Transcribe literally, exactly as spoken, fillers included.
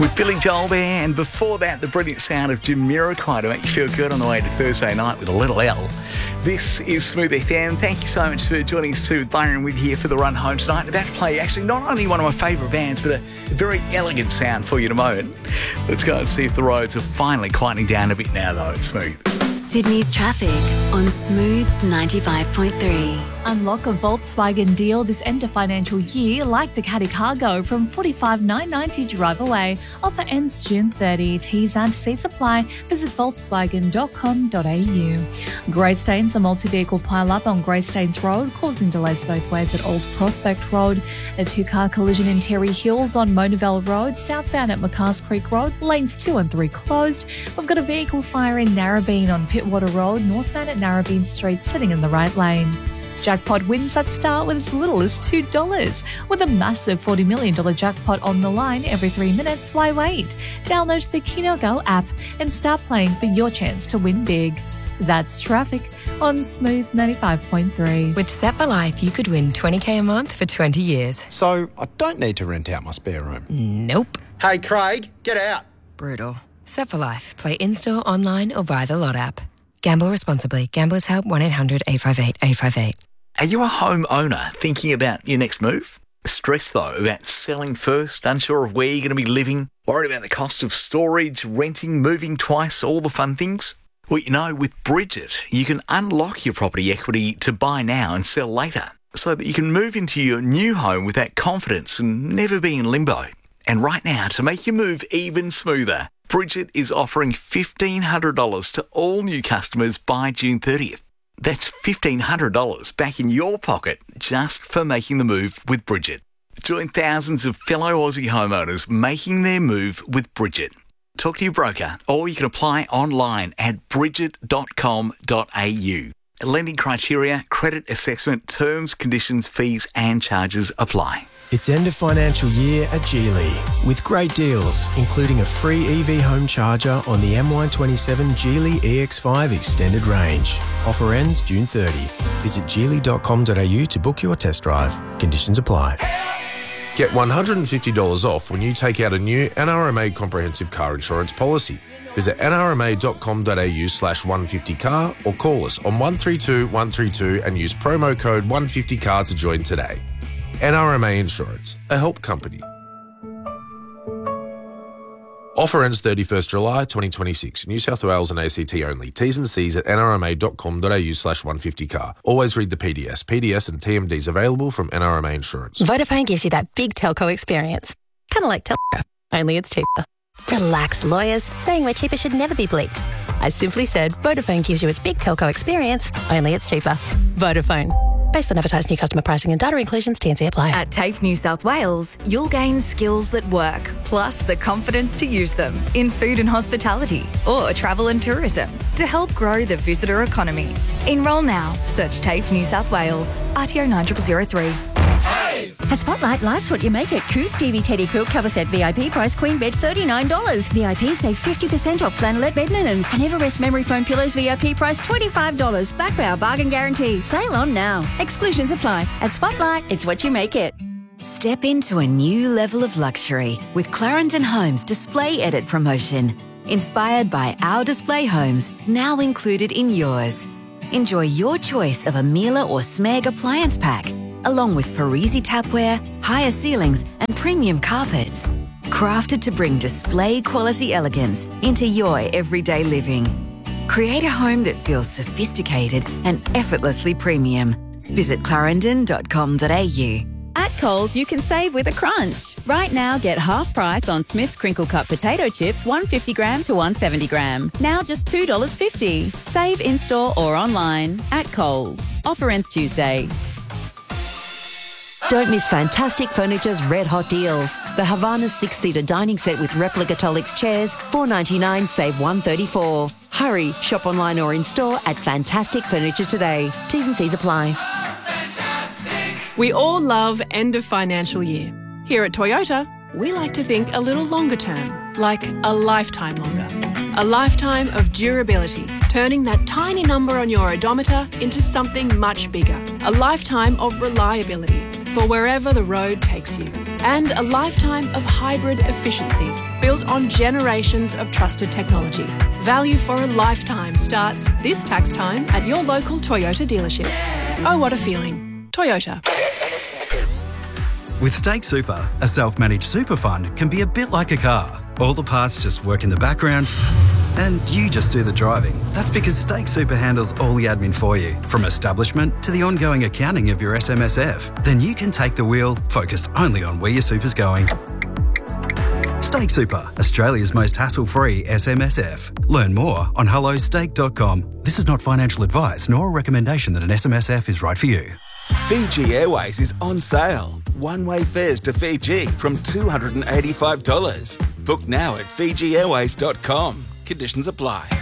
with Billy Joel there, and before that, the brilliant sound of Jamiroquai to make you feel good on the way to Thursday night with a little L. This is Smooth F M. Thank you so much for joining us too with Byron Wood here for the run home tonight. About to play actually not only one of my favourite bands, but a, a very elegant sound for you in a moment. Let's go and see if the roads are finally quieting down a bit now, though. It's smooth. Sydney's traffic on Smooth ninety-five point three. Unlock a Volkswagen deal this end of financial year, like the Caddy Cargo from forty-five thousand nine hundred ninety drive away. Offer ends June thirtieth. T's and C's apply. Visit volkswagen dot com dot a u. Greystanes, a multi-vehicle pile-up on Greystanes Road, causing delays both ways at Old Prospect Road. A two-car collision in Terry Hills on Monavale Road, southbound at McCars Creek Road, lanes two and three closed. We've got a vehicle fire in Narrabeen on Pittwater Road, northbound at Narrabeen Street, sitting in the right lane. Jackpot wins that start with as little as two dollars. With a massive forty million dollars jackpot on the line every three minutes, why wait? Download the Keno Go app and start playing for your chance to win big. That's traffic on Smooth ninety-five point three. With Set for Life, you could win twenty k a month for twenty years. So I don't need to rent out my spare room? Nope. Hey, Craig, get out. Brutal. Set for Life. Play in-store, online or via the Lot app. Gamble responsibly. Gamblers Help one eight hundred eight five eight eight five eight. Are you a homeowner thinking about your next move? Stressed, though, about selling first, unsure of where you're going to be living, worried about the cost of storage, renting, moving twice, all the fun things? Well, you know, with Bridget, you can unlock your property equity to buy now and sell later, so that you can move into your new home with that confidence and never be in limbo. And right now, to make your move even smoother, Bridget is offering fifteen hundred dollars to all new customers by June thirtieth. That's fifteen hundred dollars back in your pocket just for making the move with Bridget. Join thousands of fellow Aussie homeowners making their move with Bridget. Talk to your broker, or you can apply online at bridget dot com dot a u. Lending criteria, credit assessment, terms, conditions, fees and charges apply. It's end of financial year at Geely with great deals, including a free E V home charger on the M Y twenty-seven Geely E X five extended range. Offer ends June thirtieth. Visit geely dot com dot a u to book your test drive. Conditions apply. Get one hundred fifty dollars off when you take out a new N R M A comprehensive car insurance policy. Visit n r m a dot com dot a u slash one fifty car or call us on one three two one three two and use promo code one fifty car to join today. N R M A Insurance, a help company. Offer ends thirty-first July twenty twenty-six. New South Wales and A C T only. T's and C's at n r m a dot com dot a u slash one fifty car. Always read the P D S. P D S and T M Ds available from N R M A Insurance. Vodafone gives you that big telco experience. Kind of like telco, only it's cheaper. Relax, lawyers. Saying we're cheaper should never be bleeped. I simply said Vodafone gives you its big telco experience, only it's cheaper. Vodafone. Based on advertised new customer pricing and data inclusions, T and C apply. At TAFE New South Wales, you'll gain skills that work, plus the confidence to use them in food and hospitality or travel and tourism to help grow the visitor economy. Enrol now. Search TAFE New South Wales. R T O nine zero zero three. At Spotlight, life's what you make it. Coo Stevie Teddy Quilt Cover Set V I P price Queen Bed thirty-nine dollars. V I P save fifty percent off Flannelette Bed Linen. And Everest Memory Foam Pillows V I P price twenty-five dollars. Back by our bargain guarantee. Sale on now. Exclusions apply. At Spotlight, it's what you make it. Step into a new level of luxury with Clarendon Homes Display Edit promotion. Inspired by our display homes, now included in yours. Enjoy your choice of a Miele or Smeg appliance pack, along with Parisi tapware, higher ceilings and premium carpets. Crafted to bring display quality elegance into your everyday living. Create a home that feels sophisticated and effortlessly premium. Visit clarendon dot com dot a u. At Coles, you can save with a crunch. Right now, get half price on Smith's Crinkle Cut potato chips, one hundred fifty gram to one hundred seventy gram. Now just two dollars fifty. Save in-store or online. At Coles. Offer ends Tuesday. Don't miss Fantastic Furniture's red hot deals. The Havana six-seater dining set with replica Tolix chairs, four ninety-nine, save one thirty-four. Hurry, shop online or in store at Fantastic Furniture today. T's and C's apply. We all love end of financial year. Here at Toyota, we like to think a little longer term, like a lifetime longer. A lifetime of durability, turning that tiny number on your odometer into something much bigger. A lifetime of reliability for wherever the road takes you. and a lifetime of hybrid efficiency built on generations of trusted technology. Value for a lifetime starts this tax time at your local Toyota dealership. Oh, what a feeling. Toyota. With Stake Super, a self-managed super fund can be a bit like a car. All the parts just work in the background and you just do the driving. That's because Stake Super handles all the admin for you, from establishment to the ongoing accounting of your S M S F. Then you can take the wheel, focused only on where your super's going. Stake Super, Australia's most hassle-free S M S F. Learn more on hello stake dot com. This is not financial advice nor a recommendation that an S M S F is right for you. Fiji Airways is on sale. One-way fares to Fiji from two hundred eighty-five dollars. Book now at fiji airways dot com. Conditions apply.